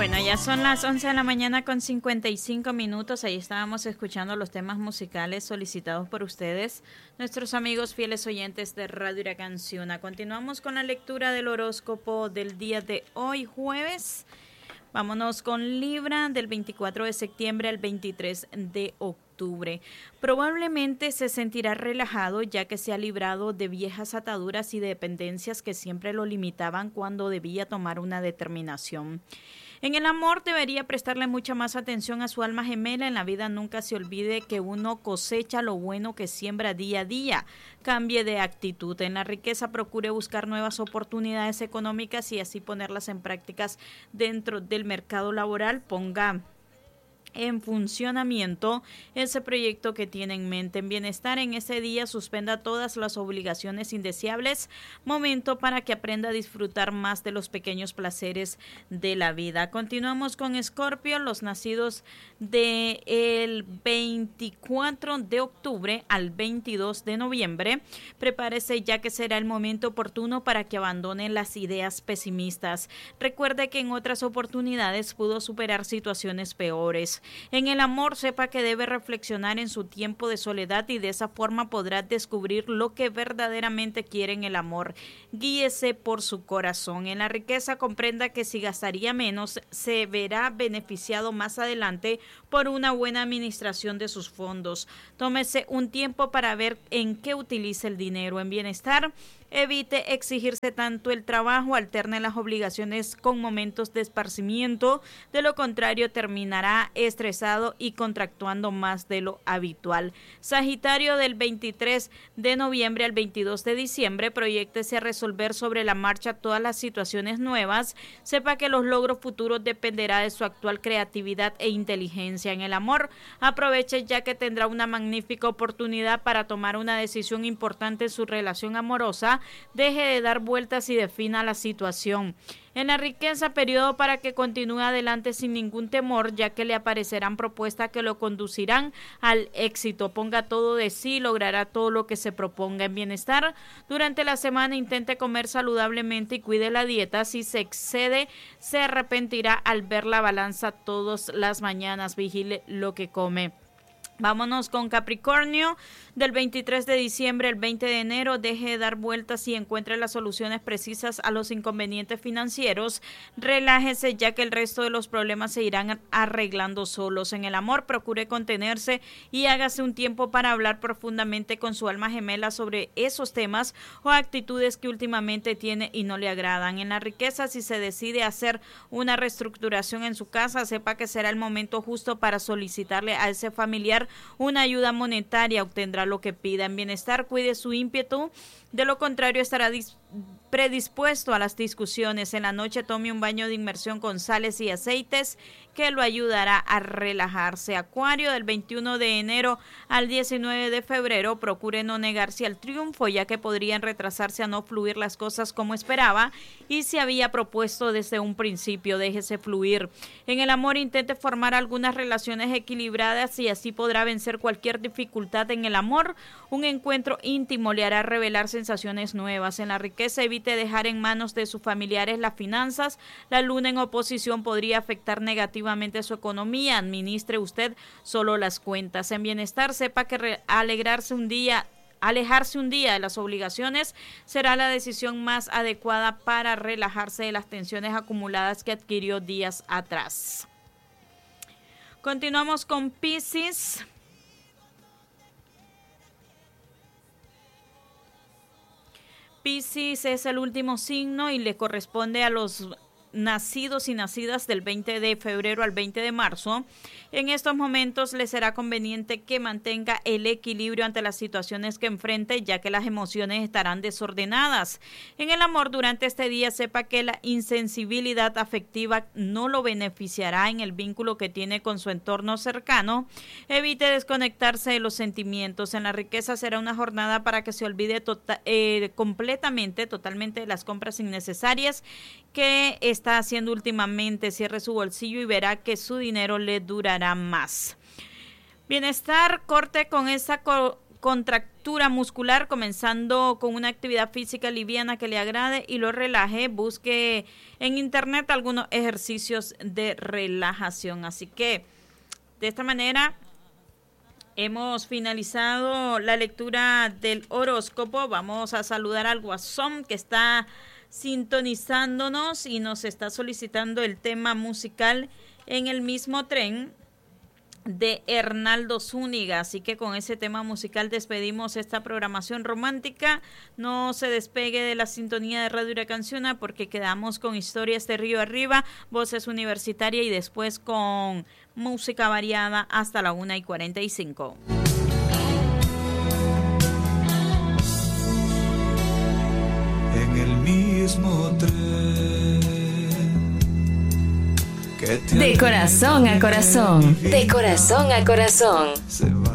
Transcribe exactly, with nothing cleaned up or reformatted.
Bueno, ya son las once de la mañana con cincuenta y cinco minutos. Ahí estábamos escuchando los temas musicales solicitados por ustedes, nuestros amigos fieles oyentes de Radio Huracán Ciuna. Continuamos con la lectura del horóscopo del día de hoy, jueves. Vámonos con Libra, del veinticuatro de septiembre al veintitrés de octubre. Probablemente se sentirá relajado ya que se ha librado de viejas ataduras y dependencias que siempre lo limitaban cuando debía tomar una determinación. En el amor debería prestarle mucha más atención a su alma gemela. En la vida nunca se olvide que uno cosecha lo bueno que siembra día a día. Cambie de actitud. En la riqueza procure buscar nuevas oportunidades económicas y así ponerlas en prácticas dentro del mercado laboral. Ponga en funcionamiento ese proyecto que tiene en mente. En bienestar, en ese día suspenda todas las obligaciones indeseables, momento para que aprenda a disfrutar más de los pequeños placeres de la vida. Continuamos con Escorpio, los nacidos del veinticuatro de octubre al veintidós de noviembre. Prepárese ya que será el momento oportuno para que abandone las ideas pesimistas. Recuerde que en otras oportunidades pudo superar situaciones peores. En el amor, sepa que debe reflexionar en su tiempo de soledad y de esa forma podrá descubrir lo que verdaderamente quiere en el amor. Guíese por su corazón. En la riqueza, comprenda que si gastaría menos, se verá beneficiado más adelante por una buena administración de sus fondos. Tómese un tiempo para ver en qué utiliza el dinero. En bienestar, evite exigirse tanto el trabajo, alterne las obligaciones con momentos de esparcimiento, de lo contrario terminará estresado y contractuando más de lo habitual. Sagitario, del veintitrés de noviembre al veintidós de diciembre, proyéctese a resolver sobre la marcha todas las situaciones nuevas, sepa que los logros futuros dependerá de su actual creatividad e inteligencia. En el amor, aproveche ya que tendrá una magnífica oportunidad para tomar una decisión importante en su relación amorosa. Deje de dar vueltas y defina la situación. En la riqueza, periodo para que continúe adelante sin ningún temor, ya que le aparecerán propuestas que lo conducirán al éxito. Ponga todo de sí y logrará todo lo que se proponga. En bienestar, durante la semana intente comer saludablemente y cuide la dieta. Si se excede, se arrepentirá al ver la balanza todas las mañanas. Vigile lo que come. Vámonos con Capricornio, del veintitrés de diciembre al veinte de enero. Deje de dar vueltas y encuentre las soluciones precisas a los inconvenientes financieros. Relájese ya que el resto de los problemas se irán arreglando solos. En el amor, procure contenerse y hágase un tiempo para hablar profundamente con su alma gemela sobre esos temas o actitudes que últimamente tiene y no le agradan. En la riqueza, si se decide hacer una reestructuración en su casa, sepa que será el momento justo para solicitarle a ese familiar una ayuda monetaria, obtendrá lo que pida. En bienestar, cuide su ímpetu, de lo contrario estará dis- predispuesto a las discusiones. En la noche, tome un baño de inmersión con sales y aceites que lo ayudará a relajarse. Acuario, del veintiuno de enero al diecinueve de febrero, procure no negarse al triunfo, ya que podrían retrasarse a no fluir las cosas como esperaba y se había propuesto desde un principio. Déjese fluir. En el amor, intente formar algunas relaciones equilibradas y así podrá vencer cualquier dificultad en el amor. Un encuentro íntimo le hará revelar sensaciones nuevas. En la riqueza, evite dejar en manos de sus familiares las finanzas. La luna en oposición podría afectar negativamente su economía. Administre usted solo las cuentas. En bienestar, sepa que re- alegrarse un día Alejarse un día de las obligaciones será la decisión más adecuada para relajarse de las tensiones acumuladas que adquirió días atrás. Continuamos con Piscis. Piscis es el último signo y le corresponde a los nacidos y nacidas del veinte de febrero al veinte de marzo. En estos momentos le será conveniente que mantenga el equilibrio ante las situaciones que enfrente, ya que las emociones estarán desordenadas. En el amor, durante este día, sepa que la insensibilidad afectiva no lo beneficiará en el vínculo que tiene con su entorno cercano. Evite desconectarse de los sentimientos. En la riqueza, será una jornada para que se olvide tota- eh, completamente, totalmente de las compras innecesarias que está haciendo últimamente. Cierre su bolsillo y verá que su dinero le durará más. Bienestar, corte con esa co contractura muscular, comenzando con una actividad física liviana que le agrade y lo relaje, busque en internet algunos ejercicios de relajación. Así que de esta manera hemos finalizado la lectura del horóscopo. Vamos a saludar al Guasón que está sintonizándonos y nos está solicitando el tema musical En el mismo tren de Hernaldo Zúñiga. Así que con ese tema musical despedimos esta programación romántica. No se despegue de la sintonía de Radio Huracanciona porque quedamos con Historias de Río Arriba, Voces Universitarias y después con música variada hasta la una y cuarenta y cinco. En el mismo tren que te de corazón a corazón, de corazón a corazón.